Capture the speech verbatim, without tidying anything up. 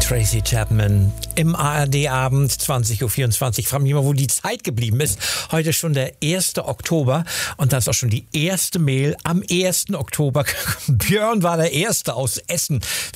Tracy Chapman im A R D-Abend, zwanzig Uhr vierundzwanzig. Ich frage mich mal, wo die Zeit geblieben ist. Heute ist schon der erste Oktober und das ist auch schon die erste Mail am ersten Oktober. Björn war der Erste aus Essen.